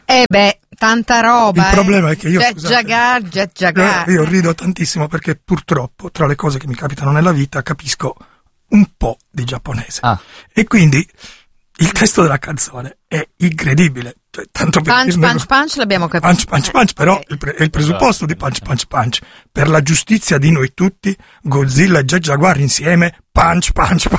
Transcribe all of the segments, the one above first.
Tanta roba. Il problema è che io, Jet Jaguar. Io rido tantissimo perché purtroppo tra le cose che mi capitano nella vita capisco un po' di giapponese. E quindi il testo della canzone è incredibile. Cioè, tanto per Punch l'abbiamo capito. Punch, però è il presupposto di Punch. Per la giustizia di noi tutti, Godzilla e Jet Jaguar insieme, punch.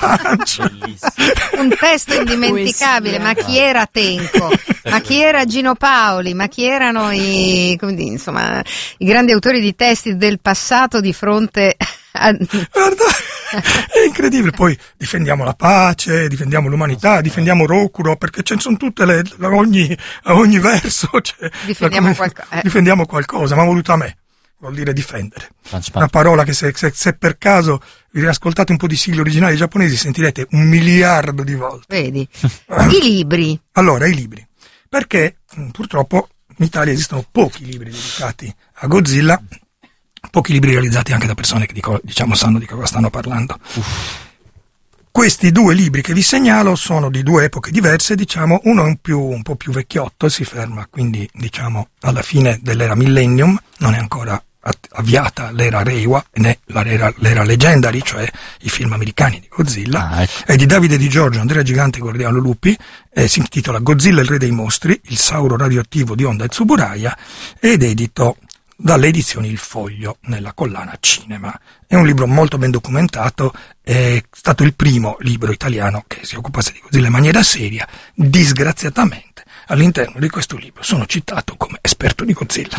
Un testo indimenticabile. Ma chi era Tenco? Ma chi era Gino Paoli? Ma chi erano i grandi autori di testi del passato di fronte a... Guarda, è incredibile. Poi difendiamo la pace, difendiamo l'umanità, difendiamo Rokuro, perché ce ne sono tutte a ogni verso. Cioè, difendiamo qualcosa, ma voluto a me. Vuol dire difendere. Una parola che se per caso vi riascoltate un po' di sigli originali giapponesi sentirete 1 miliardo di volte. Vedi? I libri. Allora, i libri. Perché purtroppo in Italia esistono pochi libri dedicati a Godzilla, pochi libri realizzati anche da persone che sanno di cosa stanno parlando. Questi 2 libri che vi segnalo sono di 2 epoche diverse, uno è un po' più vecchiotto, si ferma quindi alla fine dell'era Millennium, non è ancora avviata l'era Reiwa né l'era Legendary, cioè i film americani di Godzilla. È di Davide Di Giorgio, Andrea Gigante e Gordiano Lupi, si intitola Godzilla il re dei mostri, il sauro radioattivo di Honda e Tsuburaya, ed edito dalle edizioni Il Foglio nella collana Cinema. È un libro molto ben documentato, è stato il primo libro italiano che si occupasse di Godzilla in maniera seria. Disgraziatamente all'interno di questo libro sono citato come esperto di Godzilla.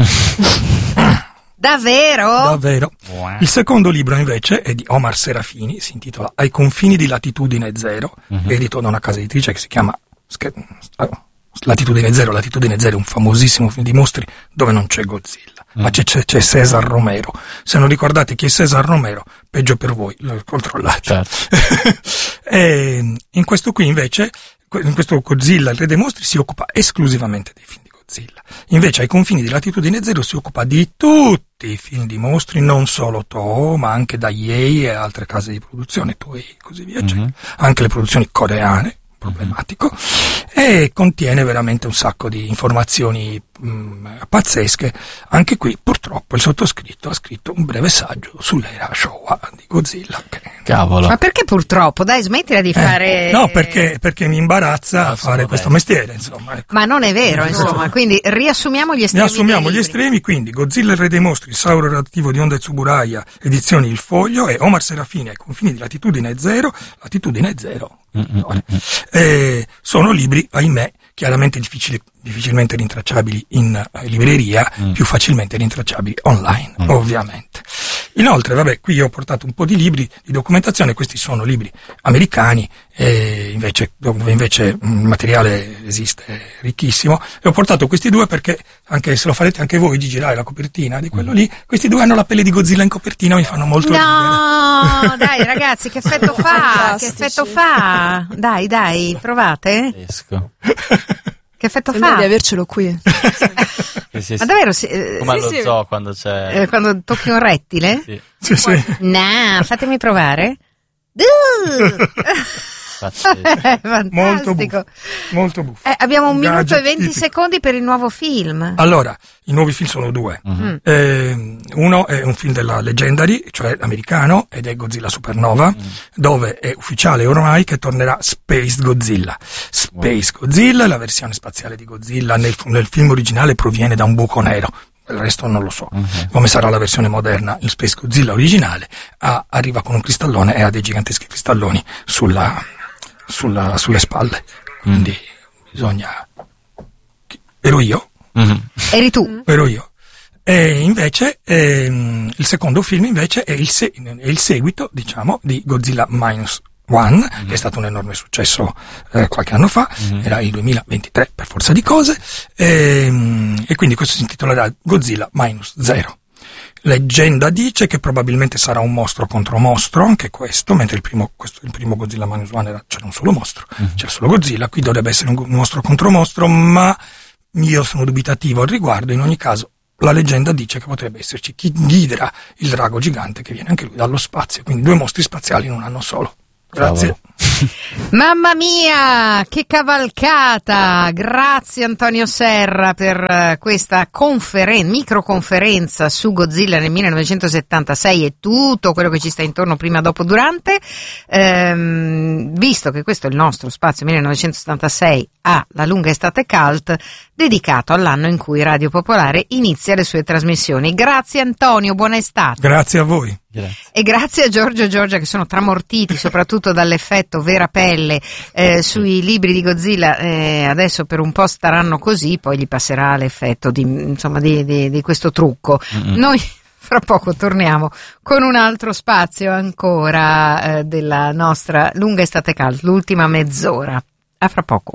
Davvero? Il secondo libro invece è di Omar Serafini, si intitola Ai confini di Latitudine Zero, edito da una casa editrice che si chiama Latitudine Zero è un famosissimo film di mostri dove non c'è Godzilla, ma c'è César Romero. Se non ricordate chi è César Romero, peggio per voi, lo controllate. Certo. E in questo qui invece, in questo Godzilla il re dei mostri si occupa esclusivamente dei film di Godzilla. Invece Ai confini di Latitudine Zero si occupa di tutti i film di mostri, non solo Toho, ma anche Daiei e altre case di produzione, Toei e così via, anche le produzioni coreane, problematico, e contiene veramente un sacco di informazioni pazzesche. Anche qui purtroppo il sottoscritto ha scritto un breve saggio sull'era Showa di Godzilla. Cavolo. Ma perché purtroppo? Dai, smettila di fare... No, perché mi imbarazza fare questo mestiere, insomma. Ecco. Ma non è vero, insomma, quindi riassumiamo gli estremi. Quindi Godzilla il re dei mostri, il sauro radioattivo di Honda e Tsuburaya, edizioni Il Foglio, e Omar Serafini Ai confini di Latitudine Zero. Sono libri, ahimè, chiaramente difficilmente rintracciabili in libreria, più facilmente rintracciabili online, ovviamente. Inoltre, qui io ho portato un po' di libri di documentazione, questi sono libri americani, dove invece il materiale esiste ricchissimo, e ho portato questi 2 perché, anche se lo farete anche voi di girare la copertina di quello lì, questi 2 hanno la pelle di Godzilla in copertina, mi fanno molto ridere. No, dai ragazzi, che effetto fa? Che effetto fa? Dai, provate. Che effetto Sembra fa? di avercelo qui. Sì. Ma davvero? Come allo zoo quando c'è... quando tocchi un rettile? Sì. No, fatemi provare. Fantastico. Molto buffo. Abbiamo 1 minuto e 20 secondi per il nuovo film. Allora, i nuovi film sono 2. Uno è un film della Legendary, cioè americano, ed è Godzilla Supernova, dove è ufficiale ormai che tornerà Space Godzilla. Godzilla, la versione spaziale di Godzilla nel film originale proviene da un buco nero. Il resto non lo so. Come sarà la versione moderna, il Space Godzilla originale arriva con un cristallone e ha dei giganteschi cristalloni sulle spalle. Quindi bisogna... Ero io? Eri tu? Ero io. E invece il secondo film invece è il seguito, di Godzilla Minus One, che è stato un enorme successo qualche anno fa, era il 2023 per forza di cose, e quindi questo si intitolerà Godzilla Minus Zero. Leggenda dice che probabilmente sarà un mostro contro mostro, anche questo, mentre il primo Godzilla Minus One c'era un solo mostro, c'era solo Godzilla, qui dovrebbe essere un mostro contro mostro, ma io sono dubitativo al riguardo. In ogni caso la leggenda dice che potrebbe esserci Ghidra, il drago gigante che viene anche lui dallo spazio, quindi 2 mostri spaziali in un anno solo. Grazie. Mamma mia, che cavalcata! Grazie Antonio Serra per questa microconferenza su Godzilla nel 1976 e tutto quello che ci sta intorno prima, dopo, durante. Visto che questo è il nostro spazio 1976 alla lunga estate cult, dedicato all'anno in cui Radio Popolare inizia le sue trasmissioni. Grazie Antonio, buona estate. Grazie a voi. Grazie. E grazie a Giorgio e Giorgia che sono tramortiti soprattutto dall'effetto vera pelle sui libri di Godzilla. Adesso per un po' staranno così, poi gli passerà l'effetto di questo trucco. Noi fra poco torniamo con un altro spazio ancora della nostra lunga estate calda, l'ultima mezz'ora. A fra poco.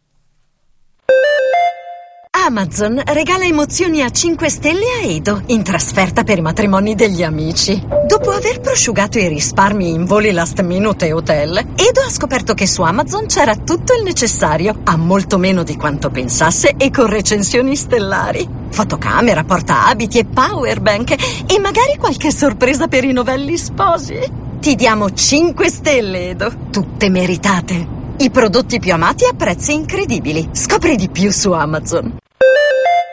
Amazon regala emozioni a 5 stelle a Edo in trasferta per i matrimoni degli amici. Dopo aver prosciugato i risparmi in voli last minute e hotel, Edo ha scoperto che su Amazon c'era tutto il necessario, a molto meno di quanto pensasse e con recensioni stellari. Fotocamera, portaabiti e powerbank e magari qualche sorpresa per i novelli sposi. Ti diamo 5 stelle, Edo, tutte meritate. I prodotti più amati a prezzi incredibili. Scopri di più su Amazon.